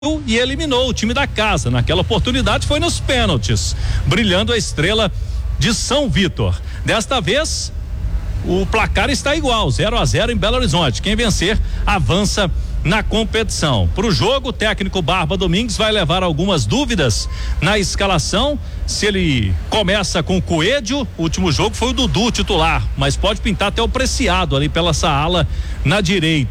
e eliminou o time da casa. Naquela oportunidade foi nos pênaltis, brilhando a estrela de São Vítor. Desta vez, o placar está igual, 0-0 em Belo Horizonte. Quem vencer avança na competição. Para o jogo, o técnico Barba Domingues vai levar algumas dúvidas na escalação. Se ele começa com o Coelho, o último jogo foi o Dudu titular, mas pode pintar até o Preciado ali pela essa ala na direita.